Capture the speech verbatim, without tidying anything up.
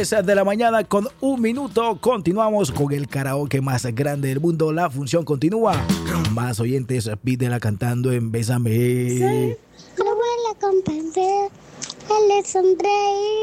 diez de la mañana con un minuto. Continuamos con el karaoke más grande del mundo. La función continúa. Más oyentes pídela cantando en Bésame. Sí, lo vuelve a comprender. Él le sonreí.